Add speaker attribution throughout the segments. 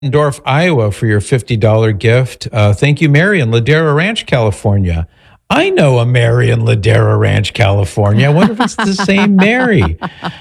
Speaker 1: Dorf, Iowa for your $50 gift. Thank you, Mary in Ladera Ranch, California. I know a Mary in Ladera Ranch, California. I wonder if it's the same Mary.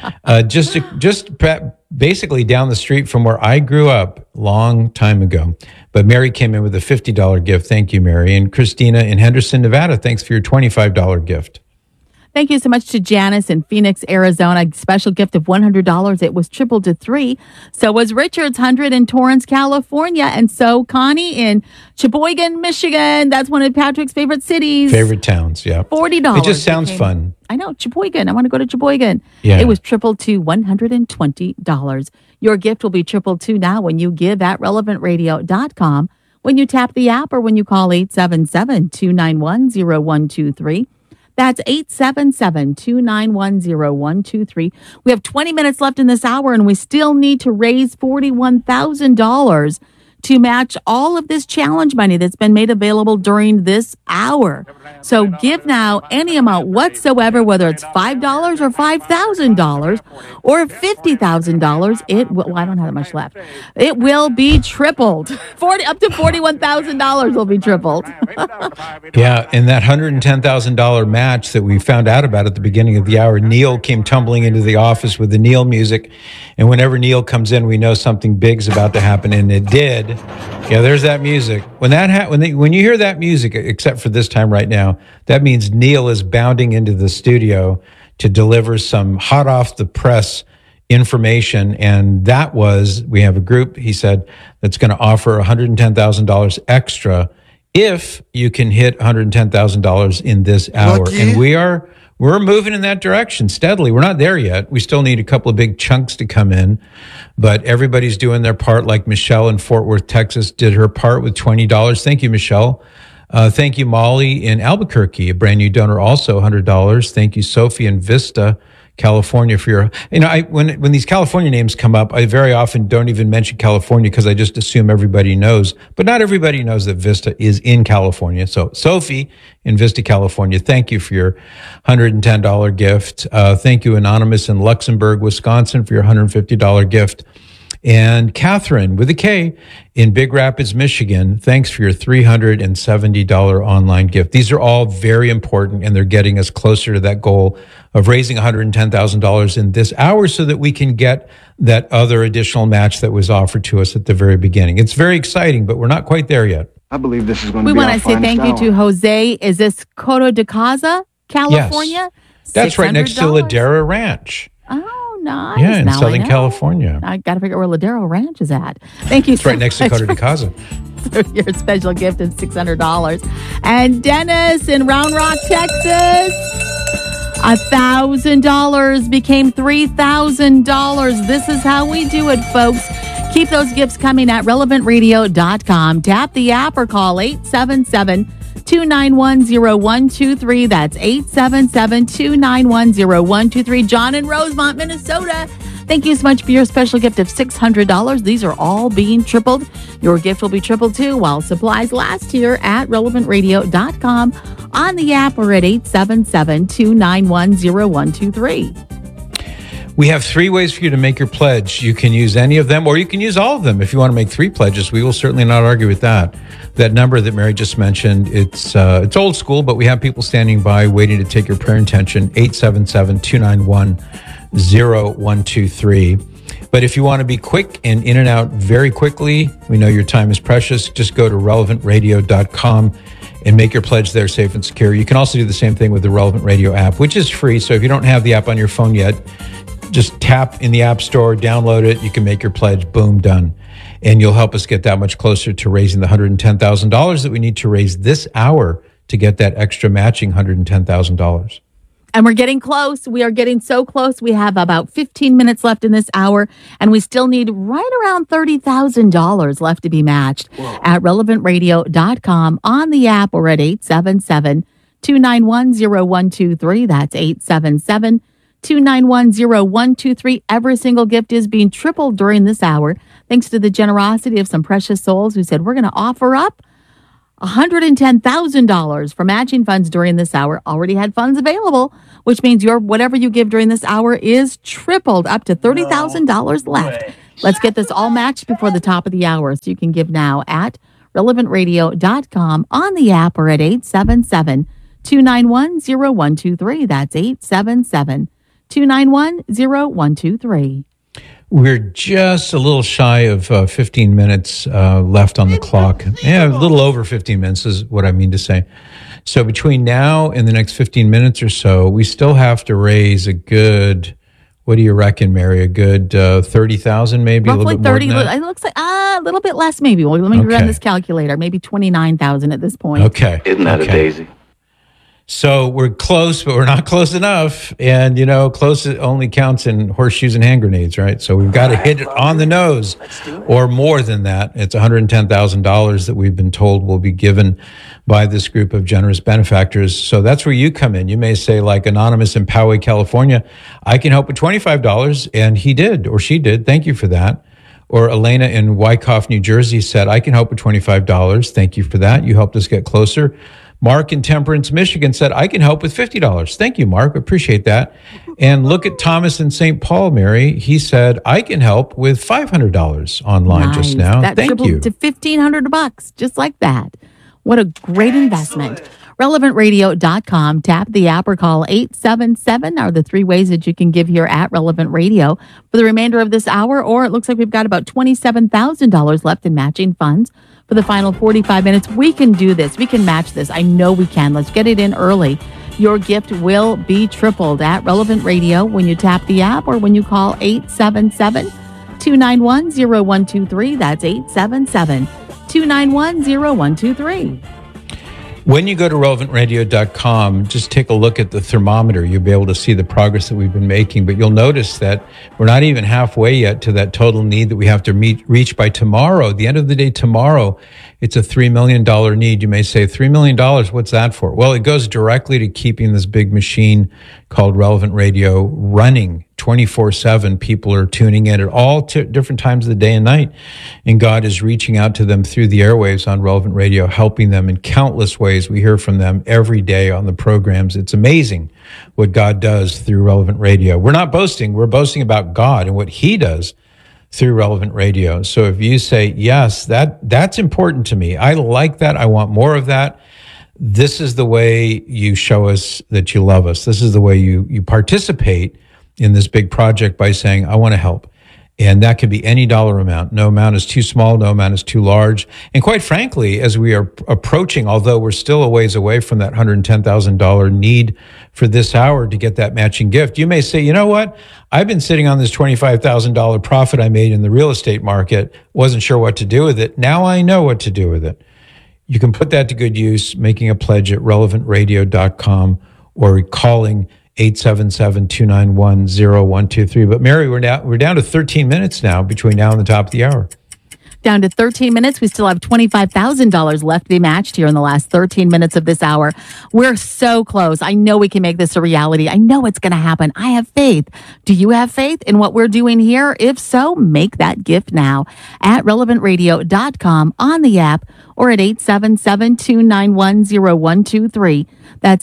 Speaker 1: Basically down the street from where I grew up long time ago. But Mary came in with a $50 gift. Thank you, Mary. And Christina in Henderson, Nevada, thanks for your $25 gift.
Speaker 2: Thank you so much to Janice in Phoenix, Arizona. Special gift of $100. It was tripled to $3. So was Richard's 100 in Torrance, California. And so Connie in Sheboygan, Michigan. That's one of Patrick's favorite cities.
Speaker 1: Favorite towns, yeah.
Speaker 2: $40.
Speaker 1: It just sounds fun.
Speaker 2: I know, Sheboygan. I want to go to Sheboygan.
Speaker 1: Yeah.
Speaker 2: It was tripled to $120. Your gift will be tripled to now when you give at relevantradio.com, when you tap the app, or when you call 877-291-0123. That's 877-291-0123. We have 20 minutes left in this hour, and we still need to raise $41,000 to match all of this challenge money that's been made available during this hour. So give now any amount whatsoever, whether it's $5 or $5,000 or $50,000. It will, well, I don't have that much left. It will be tripled. Up to $41,000 will be tripled.
Speaker 1: Yeah, and that $110,000 match that we found out about at the beginning of the hour, Neil came tumbling into the office with the Neil music. And whenever Neil comes in, we know something big's about to happen, and it did. Yeah, there's that music. When you hear that music, except for this time right now, that means Neil is bounding into the studio to deliver some hot off the press information. And we have a group, he said, that's going to offer $110,000 extra if you can hit $110,000 in this hour.
Speaker 3: Lucky.
Speaker 1: And we're moving in that direction steadily. We're not there yet. We still need a couple of big chunks to come in, but everybody's doing their part. Like Michelle in Fort Worth, Texas did her part with $20. Thank you, Michelle. Thank you, Molly in Albuquerque, a brand new donor, also $100. Thank you, Sophie in Vista, California, for your, when these California names come up, I very often don't even mention California because I just assume everybody knows, but not everybody knows that Vista is in California. So Sophie in Vista, California, thank you for your $110 gift. Thank you, Anonymous in Luxembourg, Wisconsin, for your $150 gift. And Catherine with a K in Big Rapids, Michigan, thanks for your $370 online gift. These are all very important, and they're getting us closer to that goal of raising $110,000 in this hour so that we can get that other additional match that was offered to us at the very beginning. It's very exciting, but we're not quite there yet.
Speaker 3: I believe this is going to be
Speaker 2: We
Speaker 3: our
Speaker 2: want to say thank you to Jose. Is this Coto de Casa, California?
Speaker 1: Yes. That's right next to Ladera Ranch.
Speaker 2: Oh, nice.
Speaker 1: Yeah, in
Speaker 2: Now
Speaker 1: Southern California.
Speaker 2: I got to figure out where Ladero Ranch is at. Thank you
Speaker 1: It's right next to Coto de Casa.
Speaker 2: For your special gift of $600. And Dennis in Round Rock, Texas, $1,000 became $3,000. This is how we do it, folks. Keep those gifts coming at relevantradio.com. Tap the app or call 877-291-0123. That's 877-291-0123. John in Rosemont, Minnesota. Thank you so much for your special gift of $600. These are all being tripled. Your gift will be tripled too while supplies last here at relevantradio.com, on the app, or at 877-291-0123.
Speaker 1: We have 3 ways for you to make your pledge. You can use any of them, or you can use all of them. If you want to make 3 pledges, we will certainly not argue with that. That number that Mary just mentioned, it's old school, but we have people standing by waiting to take your prayer intention, 877-291-0123. But if you want to be quick and in and out very quickly, we know your time is precious, just go to relevantradio.com and make your pledge there safe and secure. You can also do the same thing with the Relevant Radio app, which is free. So if you don't have the app on your phone yet, just tap in the App Store, download it. You can make your pledge. Boom, done. And you'll help us get that much closer to raising the $110,000 that we need to raise this hour to get that extra matching $110,000.
Speaker 2: And we're getting close. We are getting so close. We have about 15 minutes left in this hour, and we still need right around $30,000 left to be matched. Whoa. At relevantradio.com, on the app, or at 877-291-0123. That's 877-291-0123. Every single gift is being tripled during this hour, thanks to the generosity of some precious souls who said, we're going to offer up $110,000 for matching funds during this hour. Already had funds available, which means whatever you give during this hour is tripled, up to $30,000 left. Let's get this all matched before the top of the hour. So you can give now at relevantradio.com, on the app, or at 877-291-0123. That's 877-291-0123.
Speaker 1: We're just a little shy of 15 minutes left on the clock. Yeah, a little over 15 minutes is what I mean to say. So between now and the next 15 minutes or so, we still have to raise a good, what do you reckon, Mary? A good 30,000 maybe?
Speaker 2: Roughly
Speaker 1: a little bit
Speaker 2: 30.
Speaker 1: more than that?
Speaker 2: It looks like a little bit less maybe. Well, let me run this calculator. Maybe 29,000 at this point.
Speaker 1: Okay.
Speaker 3: Isn't that a daisy?
Speaker 1: So we're close, but we're not close enough. And, close only counts in horseshoes and hand grenades, right? So we've got to hit it on the nose, or more than that. It's $110,000 that we've been told will be given by this group of generous benefactors. So that's where you come in. You may say, like Anonymous in Poway, California, I can help with $25. And he did, or she did. Thank you for that. Or Elena in Wyckoff, New Jersey said, I can help with $25. Thank you for that. You helped us get closer. Mark in Temperance, Michigan said, I can help with $50. Thank you, Mark. Appreciate that. And look at Thomas in St. Paul, Mary. He said, I can help with $500 online just now.
Speaker 2: That
Speaker 1: Thank you.
Speaker 2: To $1,500, just like that. What a great investment. RelevantRadio.com. Tap the app or call 877 are the three ways that you can give here at Relevant Radio for the remainder of this hour. Or it looks like we've got about $27,000 left in matching funds for the final 45 minutes. We can do this. We can match this. I know we can. Let's get it in early. Your gift will be tripled at Relevant Radio when you tap the app or when you call 877-291-0123. That's 877-291-0123.
Speaker 1: When you go to relevantradio.com, just take a look at the thermometer. You'll be able to see the progress that we've been making, but you'll notice that we're not even halfway yet to that total need that we have to reach by tomorrow. At the end of the day, tomorrow, it's a $3 million need. You may say, $3 million, what's that for? Well, it goes directly to keeping this big machine called Relevant Radio running 24/7. People are tuning in at all different times of the day and night. And God is reaching out to them through the airwaves on Relevant Radio, helping them in countless ways. We hear from them every day on the programs. It's amazing what God does through Relevant Radio. We're not boasting. We're boasting about God and what he does through Relevant Radio. So if you say, yes, that's important to me. I like that. I want more of that. This is the way you show us that you love us. This is the way you participate in this big project by saying, I want to help. And that could be any dollar amount. No amount is too small. No amount is too large. And quite frankly, as we are approaching, although we're still a ways away from that $110,000 need for this hour to get that matching gift, you may say, you know what? I've been sitting on this $25,000 profit I made in the real estate market. Wasn't sure what to do with it. Now I know what to do with it. You can put that to good use, making a pledge at relevantradio.com or calling 877-291-0123. But Mary, we're down to 13 minutes now between now and the top of the hour.
Speaker 2: Down to 13 minutes. We still have $25,000 left to be matched here in the last 13 minutes of this hour. We're so close. I know we can make this a reality. I know it's going to happen. I have faith. Do you have faith in what we're doing here? If so, make that gift now at relevantradio.com, on the app, or at 877-291-0123. That's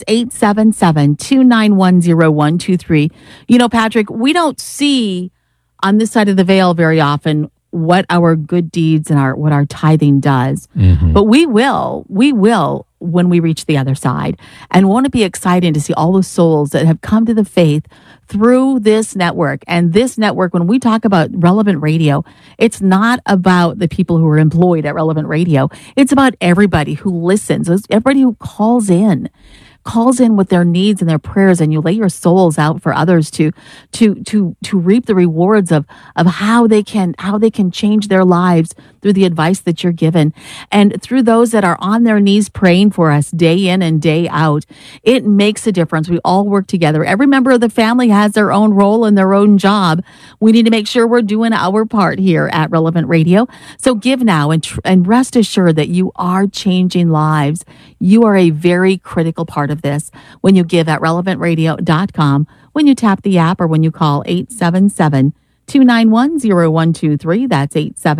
Speaker 2: 877-291-0123. You know, Patrick, we don't see on this side of the veil very often what our good deeds and what our tithing does. Mm-hmm. But we will when we reach the other side. And won't it be exciting to see all the souls that have come to the faith through this network? And this network, when we talk about Relevant Radio, it's not about the people who are employed at Relevant Radio. It's about everybody who listens, everybody who calls in with their needs and their prayers, and you lay your souls out for others to reap the rewards of how they can change their lives through the advice that you're given, and through those that are on their knees praying for us day in and day out. It makes a difference. We all work together. Every member of the family has their own role and their own job. We need to make sure we're doing our part here at Relevant Radio. So give now and rest assured that you are changing lives. You are a very critical part of this when you give at relevantradio.com, when you tap the app, or when you call 877-291-0123. That's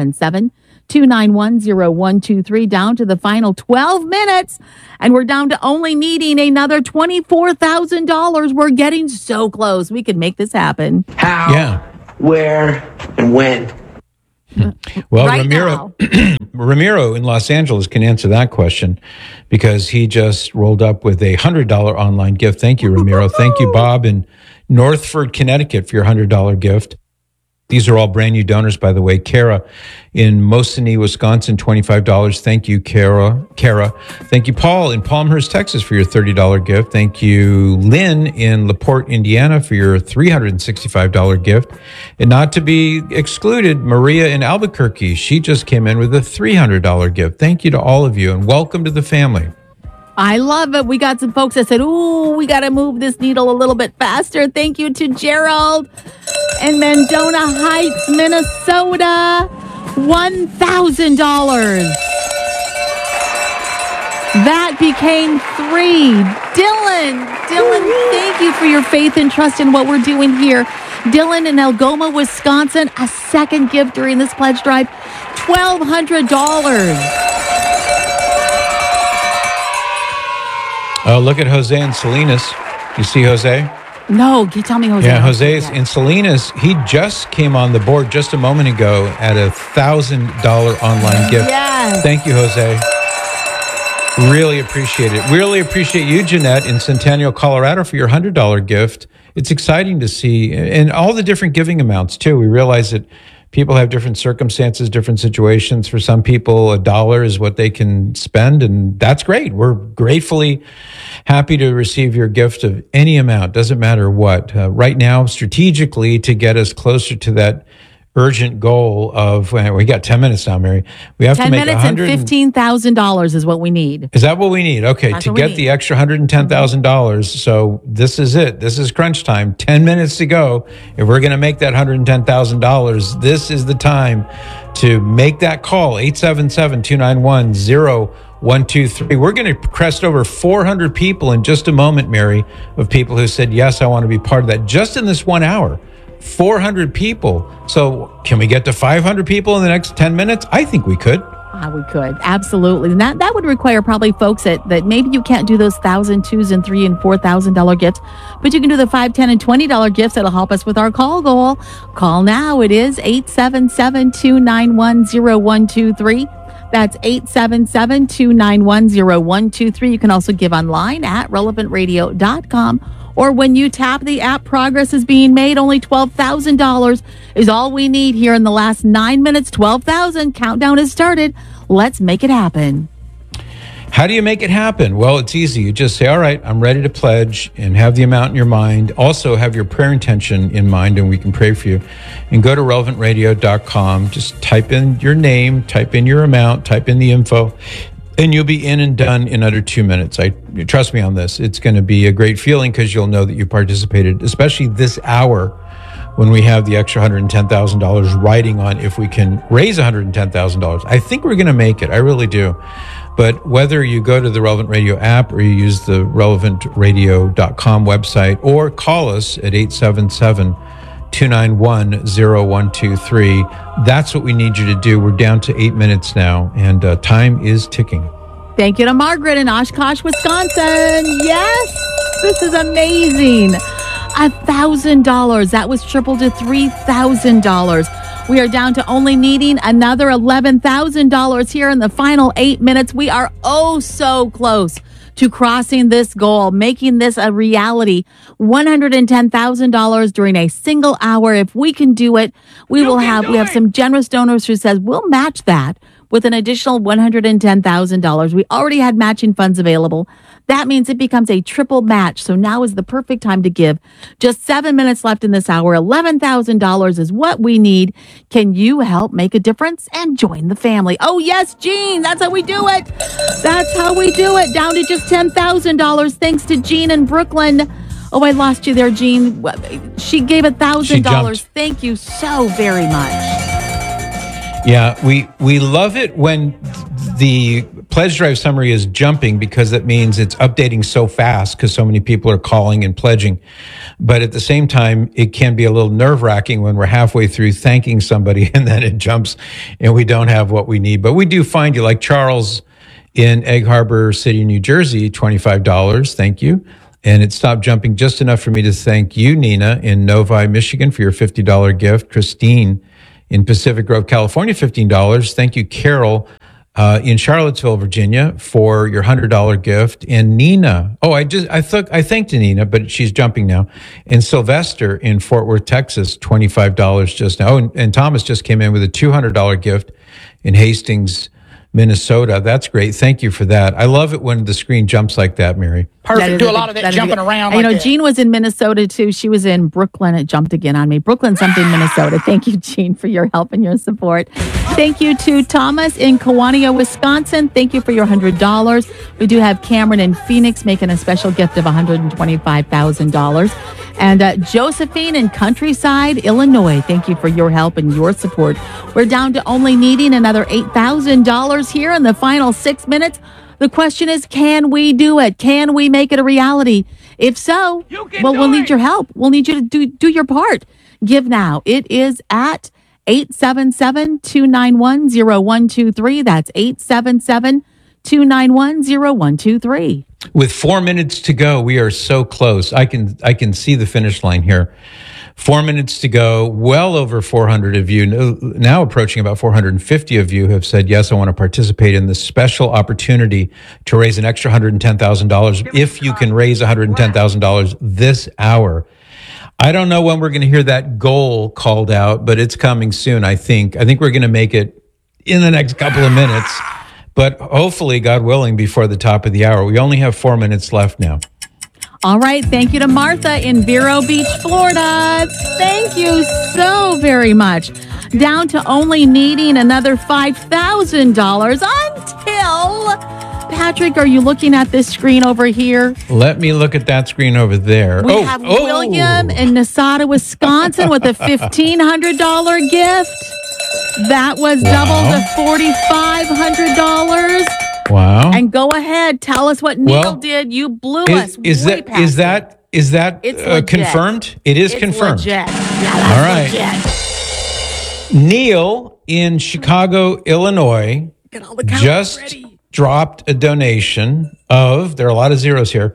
Speaker 2: 877-291-0123. Down to the final 12 minutes, and we're down to only needing another $24,000. We're getting so close. We can make this happen.
Speaker 3: How, where, and when?
Speaker 1: Well,
Speaker 2: right
Speaker 1: Ramiro,
Speaker 2: now.
Speaker 1: Ramiro in Los Angeles can answer that question because he just rolled up with a $100 online gift. Thank you, Ramiro. Thank you, Bob in Northford, Connecticut, for your $100 gift. These are all brand new donors, by the way. Kara in Mosinee, Wisconsin, $25. Thank you, Kara. Thank you, Paul in Palmhurst, Texas, for your $30 gift. Thank you, Lynn in LaPorte, Indiana, for your $365 gift. And not to be excluded, Maria in Albuquerque. She just came in with a $300 gift. Thank you to all of you, and welcome to the family.
Speaker 2: I love it. We got some folks that said, ooh, we got to move this needle a little bit faster. Thank you to Gerald in Mendona Heights, Minnesota. $1,000. That became $3. Dylan, thank you for your faith and trust in what we're doing here. Dylan in Algoma, Wisconsin, a second gift during this pledge drive, $1,200.
Speaker 1: Oh, look at Jose in Salinas. You see Jose?
Speaker 2: No, tell me, Jose.
Speaker 1: Yeah, Jose is in Salinas. He just came on the board just a moment ago at a $1,000 online gift.
Speaker 2: Yes.
Speaker 1: Thank you, Jose. Really appreciate it. Really appreciate you, Jeanette, in Centennial, Colorado, for your $100 gift. It's exciting to see, and all the different giving amounts, too. We realize that people have different circumstances, different situations. For some people, $1 is what they can spend, and that's great. We're gratefully happy to receive your gift of any amount, doesn't matter what. Right now, strategically, to get us closer to that urgent goal of, we got 10 minutes now, Mary. We have
Speaker 2: 10
Speaker 1: to make
Speaker 2: minutes and $15,000 is what we need.
Speaker 1: Is that what we need? Okay,
Speaker 2: That's
Speaker 1: to
Speaker 2: what we
Speaker 1: get
Speaker 2: need.
Speaker 1: the extra $110,000. So this is it. This is crunch time. 10 minutes to go. If we're going to make that $110,000, this is the time to make that call. 877-291-0123. We're going to crest over 400 people in just a moment, Mary, of people who said, yes, I want to be part of that, just in this 1 hour. 400 people. So can we get to 500 people in the next 10 minutes? I think we could.
Speaker 2: We could. Absolutely. And that would require probably folks that maybe you can't do those $1,000, $2,000, and $3,000 and $4,000 gifts, but you can do the $5, $10, and $20 gifts. That'll help us with our call goal. Call now. It is 877-291-0123. That's 877-291-0123. You can also give online at relevantradio.com. Or when you tap the app, progress is being made. Only $12,000 is all we need here in the last 9 minutes. 12,000. Countdown has started. Let's make it happen.
Speaker 1: How do you make it happen? Well, it's easy. You just say, all right, I'm ready to pledge, and have the amount in your mind. Also have your prayer intention in mind, and we can pray for you. And go to relevantradio.com. Just type in your name, type in your amount, type in the info, and you'll be in and done in under 2 minutes. Trust me on this. It's going to be a great feeling because you'll know that you participated, especially this hour when we have the extra $110,000 riding on if we can raise $110,000. I think we're going to make it. I really do. But whether you go to the Relevant Radio app or you use the relevantradio.com website or call us at 877-291-0123, that's what we need you to do. We're down to 8 minutes now, and time is ticking.
Speaker 2: Thank you to Margaret in Oshkosh, Wisconsin. Yes, this is amazing. $1,000. That was tripled to $3,000. We are down to only needing another $11,000 here in the final 8 minutes. We are oh so close to crossing this goal, making this a reality. $110,000 during a single hour. If we can do it, we have some generous donors who says we'll match that with an additional $110,000. We already had matching funds available. That means it becomes a triple match. So now is the perfect time to give. Just 7 minutes left in this hour. $11,000 is what we need. Can you help make a difference and join the family? Oh, yes, Jean. That's how we do it. That's how we do it. Down to just $10,000. Thanks to Jean in Brooklyn. Oh, I lost you there, Jean. She gave $1,000. Thank you so very much.
Speaker 1: Yeah, we love it when the pledge drive summary is jumping because that means it's updating so fast because so many people are calling and pledging. But at the same time, it can be a little nerve-wracking when we're halfway through thanking somebody and then it jumps and we don't have what we need. But we do find you, like Charles in Egg Harbor City, New Jersey, $25. Thank you. And it stopped jumping just enough for me to thank you, Nina, in Novi, Michigan, for your $50 gift. Christine in Pacific Grove, California, $15. Thank you, Carol, in Charlottesville, Virginia, for your $100 gift. And Nina, I thanked Nina, but she's jumping now. And Sylvester in Fort Worth, Texas, $25 just now. Oh, and Thomas just came in with a $200 gift in Hastings, Minnesota. That's great. Thank you for that. I love it when the screen jumps like that, Mary.
Speaker 3: Perfect. Do a lot of that jumping around.
Speaker 2: You know,
Speaker 3: that.
Speaker 2: Jean was in Minnesota too. She was in Brooklyn. It jumped again on me. Brooklyn something, Minnesota. Thank you, Jean, for your help and your support. Thank you to Thomas in Kewanee, Wisconsin. Thank you for your $100. We do have Cameron in Phoenix making a special gift of $125,000. And Josephine in Countryside, Illinois. Thank you for your help and your support. We're down to only needing another $8,000 here in the final 6 minutes. The question is, can we do it? Can we make it a reality? If so, we'll need your help. We'll need you to do your part. Give now. It is at 877-291-0123. That's 877-291-0123.
Speaker 1: With 4 minutes to go, we are so close. I can see the finish line here. 4 minutes to go. Well over 400 of you, now approaching about 450 of you, have said, yes, I want to participate in this special opportunity to raise an extra $110,000. If you can raise $110,000 this hour. I don't know when we're going to hear that goal called out, but it's coming soon, I think. I think we're going to make it in the next couple of minutes, but hopefully, God willing, before the top of the hour. We only have 4 minutes left now.
Speaker 2: All right. Thank you to Martha in Vero Beach, Florida. Thank you so very much. Down to only needing another $5,000 until... Patrick, are you looking at this screen over here?
Speaker 1: Let me look at that screen over there.
Speaker 2: We have William in Nasada, Wisconsin with a $1,500 gift. That was double to $4,500.
Speaker 1: Wow.
Speaker 2: And go ahead, tell us what Neil did. You blew us.
Speaker 1: Is that confirmed? It is confirmed.
Speaker 2: Legit. Yeah,
Speaker 1: all right.
Speaker 2: Legit.
Speaker 1: Neil in Chicago, Illinois, just dropped a donation of, there are a lot of zeros here,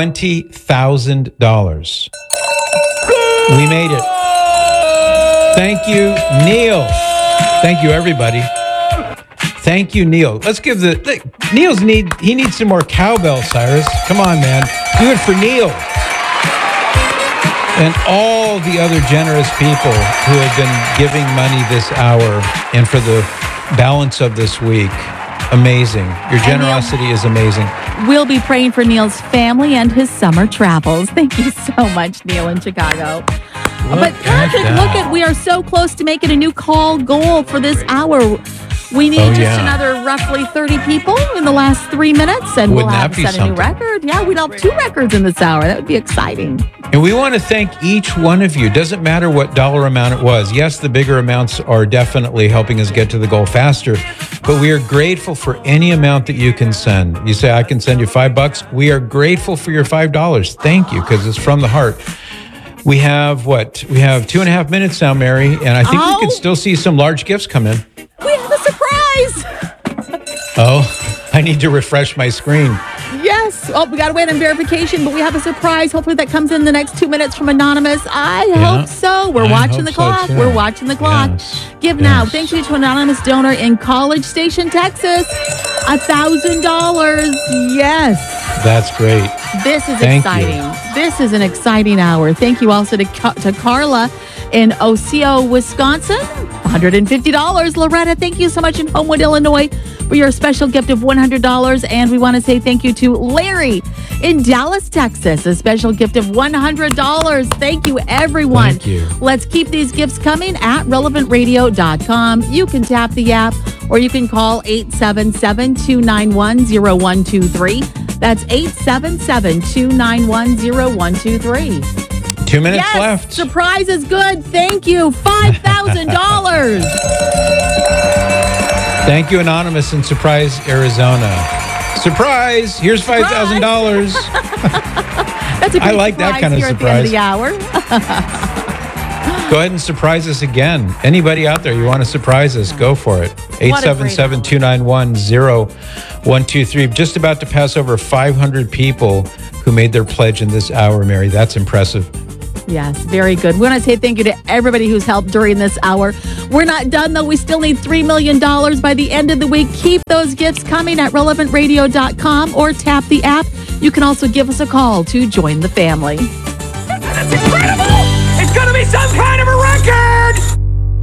Speaker 1: $20,000. We made it. Thank you, Neil. Thank you, everybody. Thank you, Neil. Let's give he needs some more cowbell, Cyrus. Come on, man. Do it for Neil. And all the other generous people who have been giving money this hour and for the balance of this week. Amazing. Your generosity is amazing.
Speaker 2: We'll be praying for Neil's family and his summer travels. Thank you so much, Neil in Chicago. But Patrick, we are so close to making a new call goal for this hour. We need another roughly 30 people in the last 3 minutes, and we'll have set a new record. Yeah, we'd have 2 records in this hour. That would be exciting.
Speaker 1: And we want to thank each one of you. Doesn't matter what dollar amount it was. Yes, the bigger amounts are definitely helping us get to the goal faster, but we are grateful for any amount that you can send. You say, I can send you $5. We are grateful for your $5. Thank you, because it's from the heart. We have 2.5 minutes now, Mary, and I think we can still see some large gifts come in.
Speaker 2: We have a surprise.
Speaker 1: I need to refresh my screen.
Speaker 2: Yes. We got to wait on verification, but we have a surprise. Hopefully that comes in the next 2 minutes from Anonymous. I hope so. We're watching the clock. We're watching the clock. Yes. Give now. Thank you to an anonymous donor in College Station, Texas. $1,000. Yes. That's
Speaker 1: great.
Speaker 2: This is exciting. This is an exciting hour. Thank you also to Carla in Osseo, Wisconsin. $150. Loretta, thank you so much in Homewood, Illinois, for your special gift of $100. And we want to say thank you to Larry in Dallas, Texas, a special gift of $100. Thank you, everyone.
Speaker 1: Thank you.
Speaker 2: Let's keep these gifts coming at relevantradio.com. You can tap the app or you can call 877-291-0123. That's 877-291-0123.
Speaker 1: 2 minutes left.
Speaker 2: Surprise is good. Thank you. $5,000.
Speaker 1: Thank you, Anonymous in Surprise, Arizona. Surprise! Here's $5,000.
Speaker 2: That's a great
Speaker 1: I like that kind of surprise.
Speaker 2: At the end of the hour.
Speaker 1: Go ahead and surprise us again. Anybody out there, you want to surprise us, go for it. 877-291-0123. Just about to pass over 500 people who made their pledge in this hour, Mary. That's impressive.
Speaker 2: Yes, very good. We want to say thank you to everybody who's helped during this hour. We're not done, though. We still need $3 million by the end of the week. Keep those gifts coming at relevantradio.com or tap the app. You can also give us a call to join the family.
Speaker 3: That's incredible! It's going to be some kind of a record!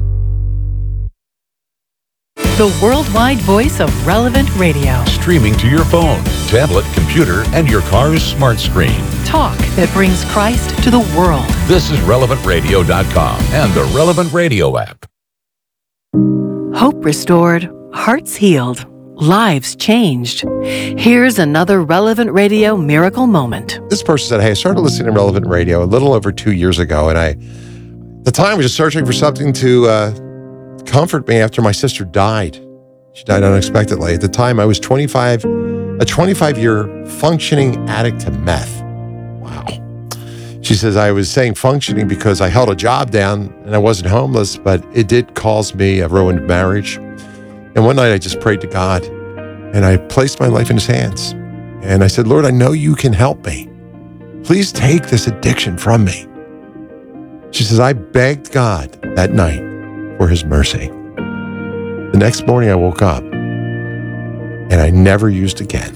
Speaker 4: The worldwide voice of Relevant Radio.
Speaker 5: Streaming to your phone, tablet, computer, and your car's smart screen.
Speaker 4: Talk that brings Christ to the world.
Speaker 5: This is relevantradio.com and the Relevant Radio app.
Speaker 4: Hope restored, hearts healed, lives changed. Here's another Relevant Radio miracle moment.
Speaker 6: This person said, hey, I started listening to Relevant Radio a little over 2 years ago, and at the time, I was just searching for something to comfort me after my sister died. She died unexpectedly. At the time, I was a 25-year functioning addict to meth. Wow. She says, I was saying functioning because I held a job down and I wasn't homeless, but it did cause me a ruined marriage. And one night I just prayed to God and I placed my life in his hands. And I said, Lord, I know you can help me. Please take this addiction from me. She says, I begged God that night for his mercy. The next morning I woke up and I never used again.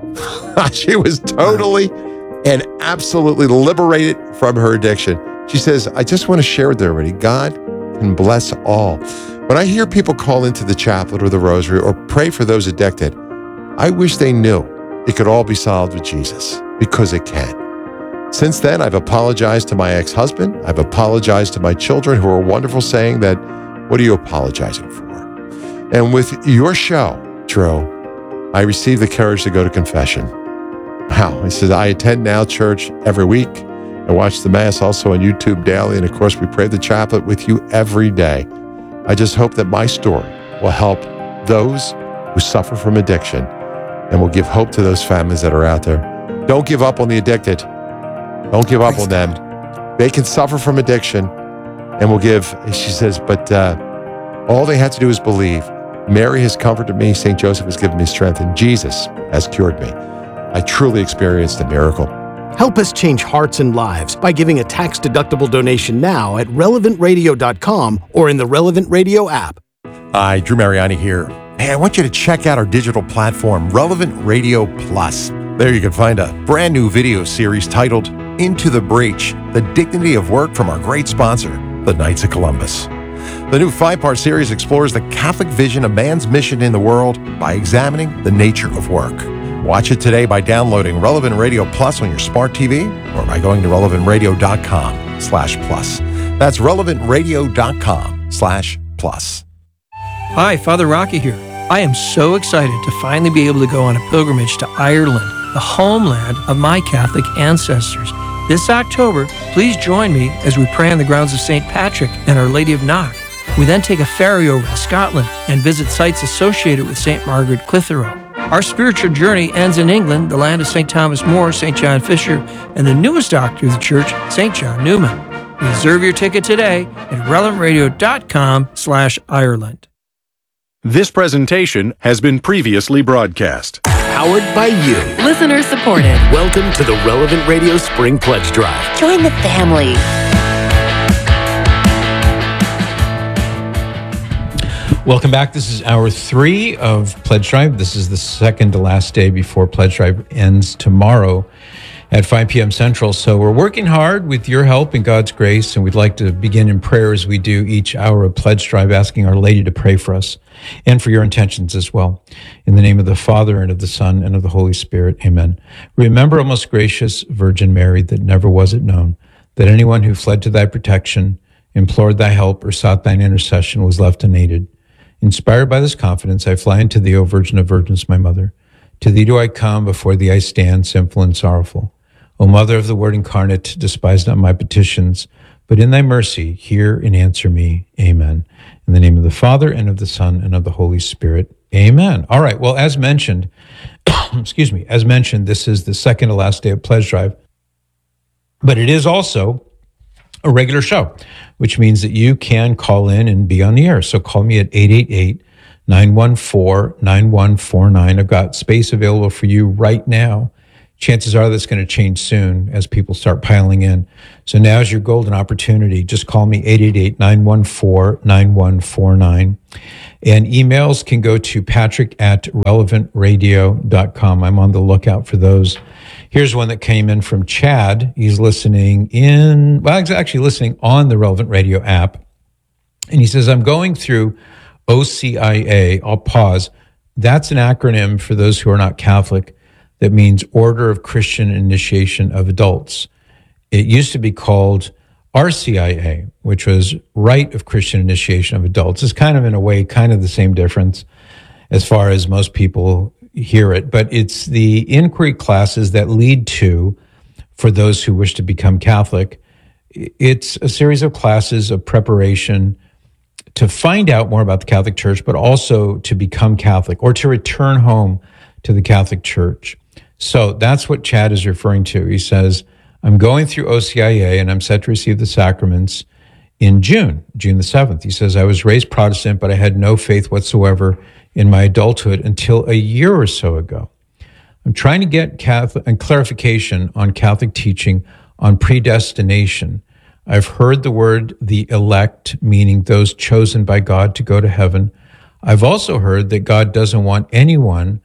Speaker 6: She was totally and absolutely liberated from her addiction. She says, I just want to share with everybody, God can bless all. When I hear people call into the chaplet or the rosary or pray for those addicted, I wish they knew it could all be solved with Jesus, because it can. Since then, I've apologized to my ex-husband. I've apologized to my children, who are wonderful, saying that, what are you apologizing for? And with your show, Drew, I received the courage to go to confession. Wow. He says, I attend Now Church every week. I watch the Mass also on YouTube daily. And of course, we pray the chaplet with you every day. I just hope that my story will help those who suffer from addiction and will give hope to those families that are out there. Don't give up on the addicted. Don't give up on them. They can suffer from addiction and will give, she says, but all they have to do is believe. Mary has comforted me. St. Joseph has given me strength, and Jesus has cured me. I truly experienced a miracle.
Speaker 7: Help us change hearts and lives by giving a tax-deductible donation now at relevantradio.com or in the Relevant Radio app.
Speaker 6: Hi, Drew Mariani here. Hey, I want you to check out our digital platform, Relevant Radio Plus. There you can find a brand new video series titled Into the Breach, The Dignity of Work, from our great sponsor, the Knights of Columbus. The new 5-part series explores the Catholic vision of man's mission in the world by examining the nature of work. Watch it today by downloading Relevant Radio Plus on your smart TV or by going to relevantradio.com/plus. That's relevantradio.com/plus.
Speaker 8: Hi, Father Rocky here. I am so excited to finally be able to go on a pilgrimage to Ireland, the homeland of my Catholic ancestors. This October, please join me as we pray on the grounds of St. Patrick and Our Lady of Knock. We then take a ferry over to Scotland and visit sites associated with St. Margaret Clitheroe. Our spiritual journey ends in England, the land of St. Thomas More, St. John Fisher, and the newest doctor of the church, St. John Newman. Reserve your ticket today at relevantradio.com/Ireland.
Speaker 9: This presentation has been previously broadcast.
Speaker 7: Powered by you.
Speaker 4: Listener supported.
Speaker 7: Welcome to the Relevant Radio Spring Pledge Drive.
Speaker 4: Join the family.
Speaker 1: Welcome back. This is hour 3 of Pledge Drive. This is the second to last day before Pledge Drive ends tomorrow at 5 p.m. Central. So we're working hard with your help and God's grace, and we'd like to begin in prayer as we do each hour of Pledge Drive, asking Our Lady to pray for us and for your intentions as well. In the name of the Father, and of the Son, and of the Holy Spirit. Amen. Remember, O most gracious Virgin Mary, that never was it known that anyone who fled to thy protection, implored thy help, or sought thine intercession was left unaided. Inspired by this confidence, I fly unto thee, O Virgin of Virgins, my mother. To thee do I come, before thee I stand, sinful and sorrowful. O Mother of the Word incarnate, despise not my petitions, but in thy mercy hear and answer me. Amen. In the name of the Father, and of the Son, and of the Holy Spirit. Amen. All right. Well, as mentioned, as mentioned, this is the second to last day of Pledge Drive, but it is also a regular show, which means that you can call in and be on the air. So call me at 888-914-9149. I've got space available for you right now. chances are that's going to change soon as people start piling in. So now's your golden opportunity. Just call me 888-914-9149. And emails can go to patrick@relevantradio.com. I'm on the lookout for those. Here's one that came in from Chad. He's listening he's actually listening on the Relevant Radio app. And he says, I'm going through OCIA. I'll pause. That's an acronym for those who are not Catholic. That means Order of Christian Initiation of Adults. It used to be called RCIA, which was Rite of Christian Initiation of Adults. It's kind of, in a way, kind of the same difference as far as most people hear it. But it's the inquiry classes that lead to, for those who wish to become Catholic, it's a series of classes of preparation to find out more about the Catholic Church, but also to become Catholic or to return home to the Catholic Church. So that's what Chad is referring to. He says, I'm going through OCIA and I'm set to receive the sacraments in June the 7th. He says, I was raised Protestant, but I had no faith whatsoever in my adulthood until a year or so ago. I'm trying to get Catholic and clarification on Catholic teaching on predestination. I've heard the word the elect, meaning those chosen by God to go to heaven. I've also heard that God doesn't want anyone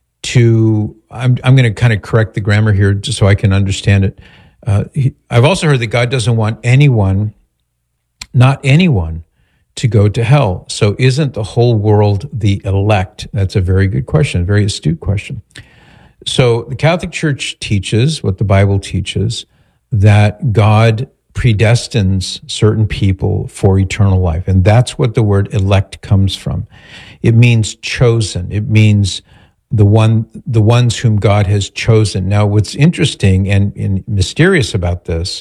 Speaker 1: to, I'm going to kind of correct the grammar here just so I can understand it. I've also heard that God doesn't want anyone, not anyone, to go to hell. So isn't the whole world the elect? That's a very good question, a very astute question. So the Catholic Church teaches, what the Bible teaches, that God predestines certain people for eternal life. And that's what the word elect comes from. It means chosen. It means the ones whom God has chosen. Now, what's interesting and mysterious about this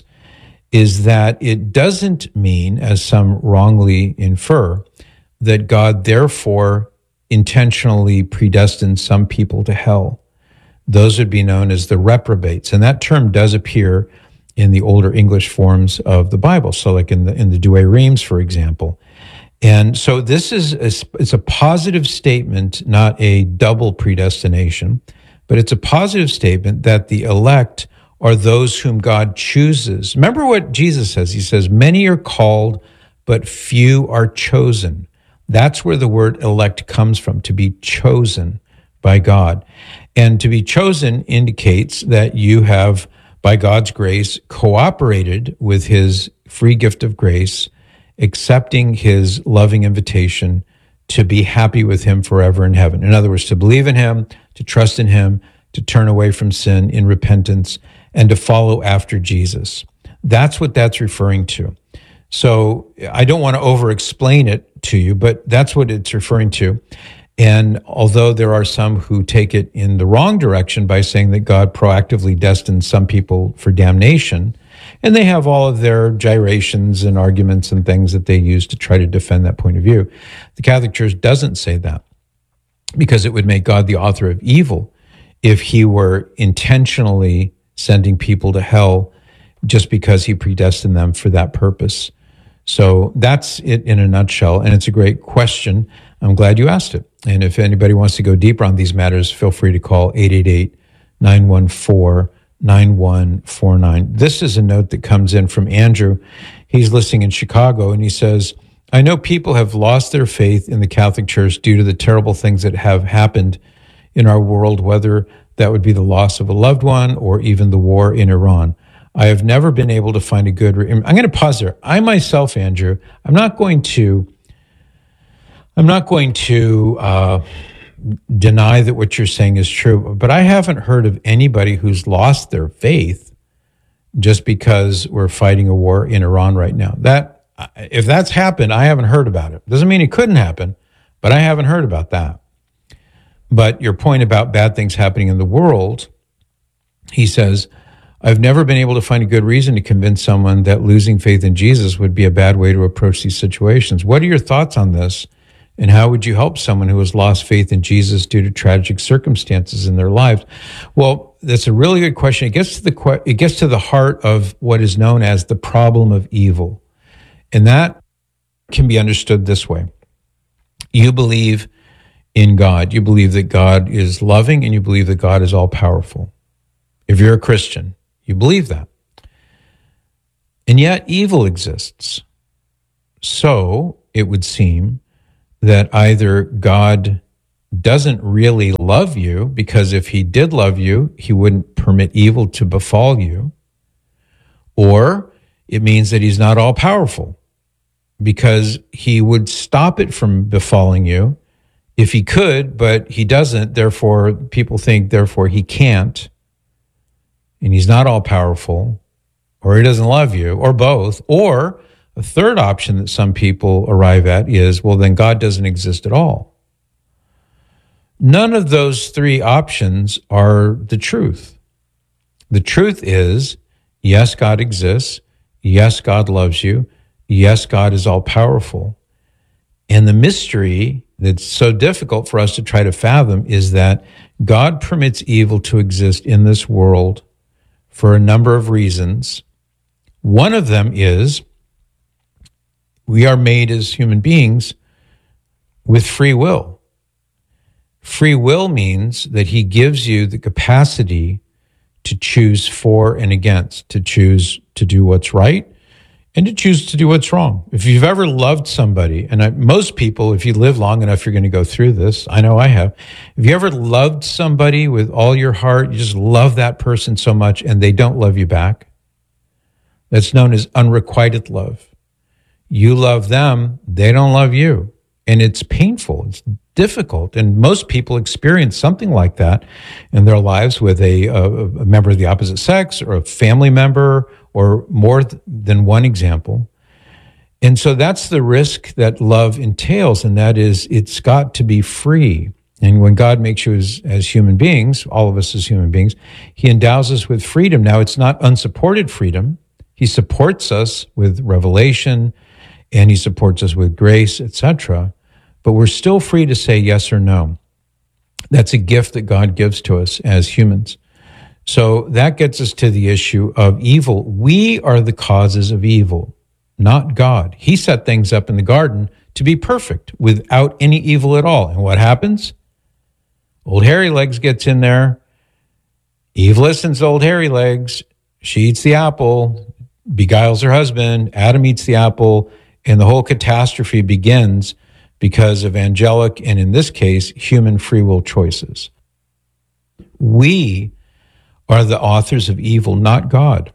Speaker 1: is that it doesn't mean, as some wrongly infer, that God therefore intentionally predestines some people to hell. Those would be known as the reprobates. And that term does appear in the older English forms of the Bible. So like in the Douay Rheims, for example. And so this it's a positive statement, not a double predestination, but it's a positive statement that the elect are those whom God chooses. Remember what Jesus says. He says, many are called, but few are chosen. That's where the word elect comes from, to be chosen by God. And to be chosen indicates that you have, by God's grace, cooperated with his free gift of grace, accepting his loving invitation to be happy with him forever in heaven. In other words, to believe in him, to trust in him, to turn away from sin in repentance, and to follow after Jesus. That's what that's referring to. So I don't want to over-explain it to you, but that's what it's referring to. And although there are some who take it in the wrong direction by saying that God proactively destined some people for damnation, and they have all of their gyrations and arguments and things that they use to try to defend that point of view, the Catholic Church doesn't say that, because it would make God the author of evil if he were intentionally sending people to hell just because he predestined them for that purpose. So that's it in a nutshell, and it's a great question. I'm glad you asked it. And if anybody wants to go deeper on these matters, feel free to call 888-914-9149. This is a note that comes in from Andrew. He's listening in Chicago, and he says, I know people have lost their faith in the Catholic Church due to the terrible things that have happened in our world, whether that would be the loss of a loved one or even the war in Iran. I have never been able to find a good... I'm going to pause there. I myself, Andrew, I'm not going to deny that what you're saying is true, but I haven't heard of anybody who's lost their faith just because we're fighting a war in Iran right now. That, if that's happened, I haven't heard about it. Doesn't mean it couldn't happen, but I haven't heard about that. But your point about bad things happening in the world, he says, I've never been able to find a good reason to convince someone that losing faith in Jesus would be a bad way to approach these situations. What are your thoughts on this? And how would you help someone who has lost faith in Jesus due to tragic circumstances in their lives? Well, that's a really good question. It gets to the heart of what is known as the problem of evil. And that can be understood this way. You believe in God. You believe that God is loving, and you believe that God is all powerful. If you're a Christian, you believe that. And yet evil exists. So it would seem that either God doesn't really love you, because if he did love you, he wouldn't permit evil to befall you, or it means that he's not all powerful, because he would stop it from befalling you if he could, but he doesn't. Therefore, people think, therefore, he can't, and he's not all powerful, or he doesn't love you, or both. Or a third option that some people arrive at is, well, then God doesn't exist at all. None of those three options are the truth. The truth is, yes, God exists. Yes, God loves you. Yes, God is all powerful. And the mystery that's so difficult for us to try to fathom is that God permits evil to exist in this world for a number of reasons. One of them is we are made as human beings with free will. Free will means that he gives you the capacity to choose for and against, to choose to do what's right and to choose to do what's wrong. If you've ever loved somebody, and most people, if you live long enough, you're going to go through this. I know I have. If you ever loved somebody with all your heart, you just love that person so much and they don't love you back, that's known as unrequited love. You love them, they don't love you. And it's painful, it's difficult. And most people experience something like that in their lives with a member of the opposite sex or a family member or more than one example. And so that's the risk that love entails, and that is it's got to be free. And when God makes you as human beings, all of us as human beings, he endows us with freedom. Now, it's not unsupported freedom. He supports us with revelation, and he supports us with grace, etc. But we're still free to say yes or no. That's a gift that God gives to us as humans. So that gets us to the issue of evil. We are the causes of evil, not God. He set things up in the garden to be perfect without any evil at all. And what happens? Old Hairy Legs gets in there. Eve listens to Old Hairy Legs. She eats the apple, beguiles her husband. Adam eats the apple, and the whole catastrophe begins because of angelic, and in this case, human free will choices. We are the authors of evil, not God.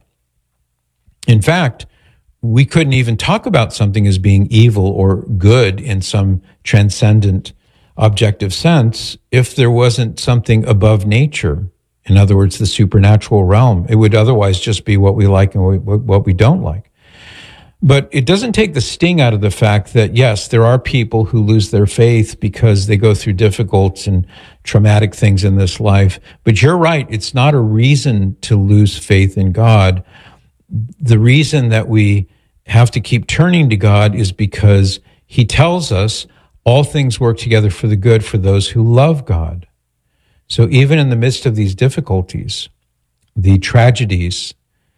Speaker 1: In fact, we couldn't even talk about something as being evil or good in some transcendent, objective sense if there wasn't something above nature. In other words, the supernatural realm. It would otherwise just be what we like and what we don't like. But it doesn't take the sting out of the fact that, yes, there are people who lose their faith because they go through difficult and traumatic things in this life. But you're right. It's not a reason to lose faith in God. The reason that we have to keep turning to God is because he tells us all things work together for the good for those who love God. So even in the midst of these difficulties, the tragedies,